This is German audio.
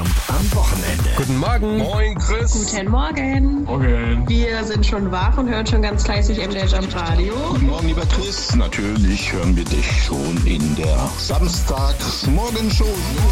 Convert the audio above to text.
Jump am Wochenende. Guten Morgen. Moin, Chris. Guten Morgen. Morgen. Wir sind schon wach und hören schon ganz fleißig MDR Jump Radio. Guten Morgen, lieber Chris. Natürlich hören wir dich schon in der Samstagsmorgenshow.